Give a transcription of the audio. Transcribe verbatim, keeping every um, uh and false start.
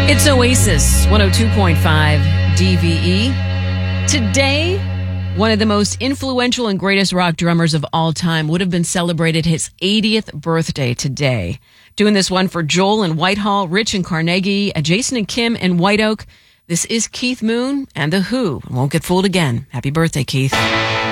It's Oasis, one oh two point five D V E. Today, one of the most influential and greatest rock drummers of all time would have been celebrated his eightieth birthday today. Doing this one for Joel in Whitehall, Rich in Carnegie, Jason and Kim in White Oak. This is Keith Moon and The Who. Won't get fooled again. Happy birthday, Keith.